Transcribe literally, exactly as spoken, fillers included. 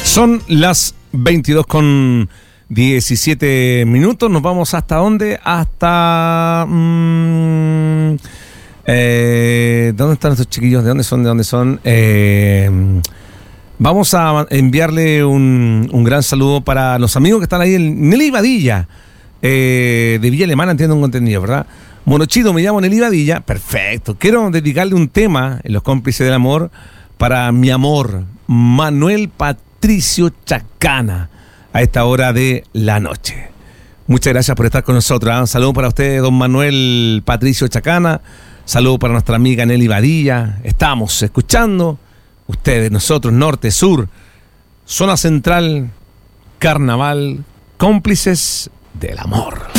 Son las veintidós con diecisiete minutos. Nos vamos hasta dónde? Hasta... Mmm, eh, ¿Dónde están estos chiquillos? ¿De dónde son? ¿De dónde son? Eh, vamos a enviarle un, un gran saludo para los amigos que están ahí en Nelly Badilla, eh, de Villa Alemana, entiendo un contenido, ¿verdad? Monochito, me llamo Nelly Badilla. Perfecto. Quiero dedicarle un tema en Los Cómplices del Amor para mi amor, Manuel Patricio Chacana, a esta hora de la noche. Muchas gracias por estar con nosotros. ¿eh? Un saludo para usted, don Manuel Patricio Chacana. Saludo para nuestra amiga Nelly Badilla. Estamos escuchando, ustedes, nosotros, norte, sur, zona central, carnaval, Cómplices del Amor.